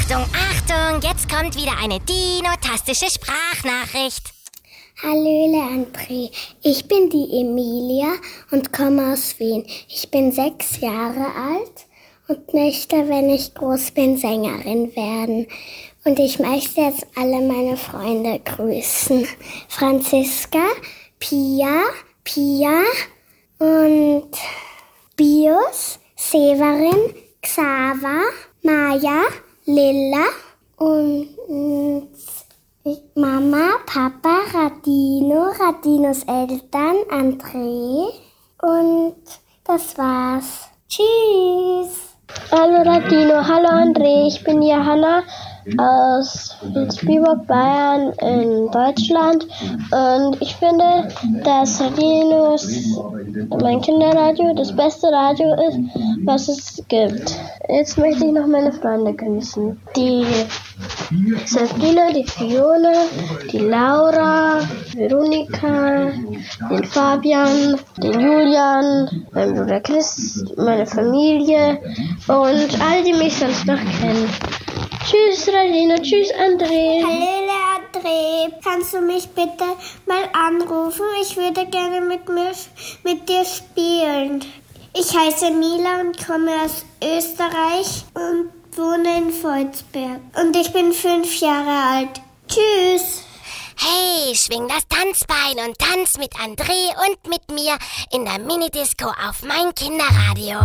Achtung, Achtung, jetzt kommt wieder eine dinotastische Sprachnachricht. Hallöle André, ich bin die Emilia und komme aus Wien. Ich bin 6 Jahre alt und möchte, wenn ich groß bin, Sängerin werden. Und ich möchte jetzt alle meine Freunde grüßen. Franziska, Pia und Bios, Severin, Xaver, Maja, Lilla und Mama, Papa, Radinos Eltern, André und das war's. Tschüss! Hallo Radino, hallo André, ich bin Johanna aus Vilsbiburg, Bayern in Deutschland und ich finde, dass Radinos, mein Kinderradio, das beste Radio ist, was es gibt. Jetzt möchte ich noch meine Freunde grüßen. Die Sabrina, die Fiona, die Laura, Veronika, den Fabian, den Julian, mein Bruder Chris, meine Familie und all die mich sonst noch kennen. Tschüss Radina, tschüss André. Hallöle André, kannst du mich bitte mal anrufen? Ich würde gerne mit dir spielen. Ich heiße Mila und komme aus Österreich und wohne in Volzberg. Und ich bin 5 Jahre alt. Tschüss. Hey, schwing das Tanzbein und tanz mit André und mit mir in der Minidisco auf mein Kinderradio.